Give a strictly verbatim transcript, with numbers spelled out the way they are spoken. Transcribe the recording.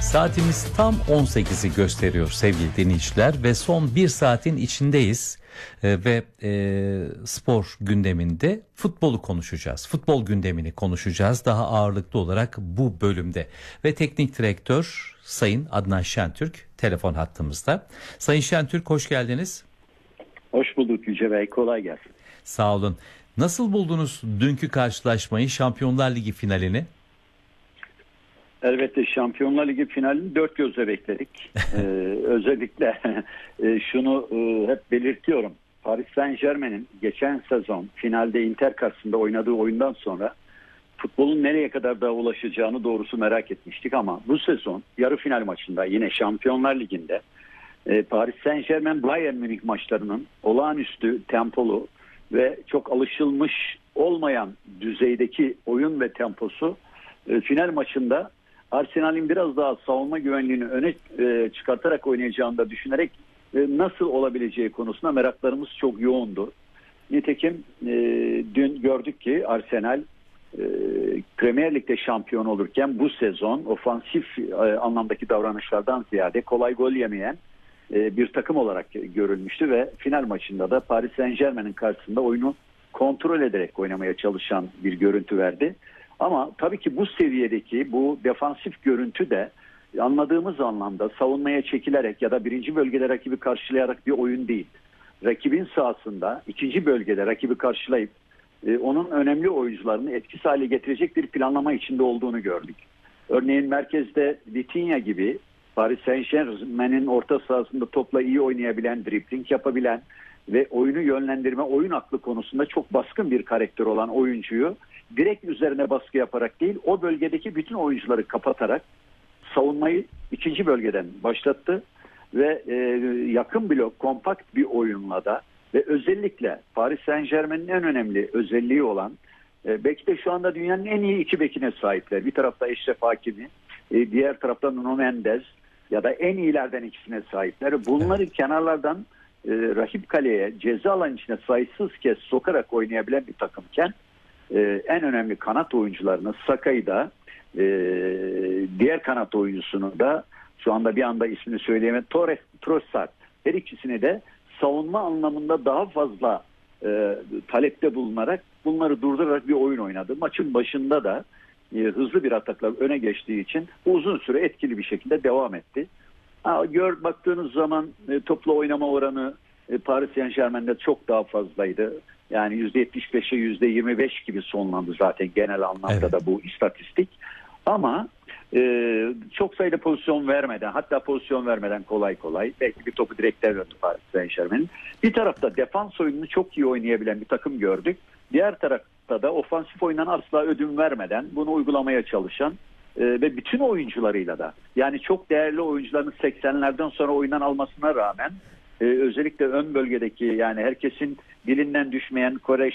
Saatimiz tam on sekizi gösteriyor sevgili dinleyiciler ve son bir saatin içindeyiz. Ee, ve e, spor gündeminde futbolu konuşacağız. Futbol gündemini konuşacağız daha ağırlıklı olarak bu bölümde. Ve teknik direktör Sayın Adnan Şentürk telefon hattımızda. Sayın Şentürk, hoş geldiniz. Hoş bulduk Yüce Bey, kolay gelsin. Sağ olun. Nasıl buldunuz dünkü karşılaşmayı, Şampiyonlar Ligi finalini? Elbette Şampiyonlar Ligi finalini dört gözle bekledik. ee, özellikle e, şunu e, hep belirtiyorum. Paris Saint-Germain'in geçen sezon finalde Inter karşısında oynadığı oyundan sonra futbolun nereye kadar daha ulaşacağını doğrusu merak etmiştik ama bu sezon yarı final maçında yine Şampiyonlar Ligi'nde e, Paris Saint-Germain Bayern Münih maçlarının olağanüstü tempolu ve çok alışılmış olmayan düzeydeki oyun ve temposu e, final maçında Arsenal'in biraz daha savunma güvenliğini öne e, çıkartarak oynayacağını da düşünerek e, nasıl olabileceği konusunda meraklarımız çok yoğundu. Nitekim e, dün gördük ki Arsenal e, Premier Lig'de şampiyon olurken bu sezon ofansif e, anlamdaki davranışlardan ziyade kolay gol yemeyen e, bir takım olarak görülmüştü ve final maçında da Paris Saint-Germain'in karşısında oyunu kontrol ederek oynamaya çalışan bir görüntü verdi. Ama tabii ki bu seviyedeki bu defansif görüntü de anladığımız anlamda savunmaya çekilerek ya da birinci bölgede rakibi karşılayarak bir oyun değil. Rakibin sahasında ikinci bölgede rakibi karşılayıp e, onun önemli oyuncularını etkisiz hale getirecek bir planlama içinde olduğunu gördük. Örneğin merkezde Vitinha gibi Paris Saint-Germain'in orta sahasında topla iyi oynayabilen, dribling yapabilen ve oyunu yönlendirme, oyun aklı konusunda çok baskın bir karakter olan oyuncuyu direkt üzerine baskı yaparak değil, o bölgedeki bütün oyuncuları kapatarak savunmayı ikinci bölgeden başlattı ve e, yakın blok, kompakt bir oyunla da ve özellikle Paris Saint-Germain'in en önemli özelliği olan e, belki de şu anda dünyanın en iyi iki bekine sahipler. Bir tarafta Eşref Hakimi, e, diğer tarafta Nuno Mendes ya da en iyilerden ikisine sahipler. Bunları evet. kenarlardan e, rakip kaleye, ceza alan içine sayısız kez sokarak oynayabilen bir takımken Ee, en önemli kanat oyuncularını Saka'yı da e, diğer kanat oyuncusunu da şu anda bir anda ismini söyleyemem Torres, Trossard her ikisini de savunma anlamında daha fazla e, talepte bulunarak bunları durdurarak bir oyun oynadı. Maçın başında da e, hızlı bir atakla öne geçtiği için uzun süre etkili bir şekilde devam etti. Ha, gör baktığınız zaman e, topla oynama oranı e, Paris Saint-Germain'de çok daha fazlaydı. Yani yüzde yetmiş beşe yüzde yirmi beş gibi sonlandı zaten genel anlamda evet. da bu istatistik. Ama e, çok sayıda pozisyon vermeden, hatta pozisyon vermeden kolay kolay belki bir topu direkten döndü Paris Saint-Germain'in. Bir tarafta defans oyununu çok iyi oynayabilen bir takım gördük. Diğer tarafta da ofansif oyundan asla ödün vermeden bunu uygulamaya çalışan e, ve bütün oyuncularıyla da yani çok değerli oyuncuların seksenlerden sonra oyundan almasına rağmen Ee, özellikle ön bölgedeki yani herkesin dilinden düşmeyen Kore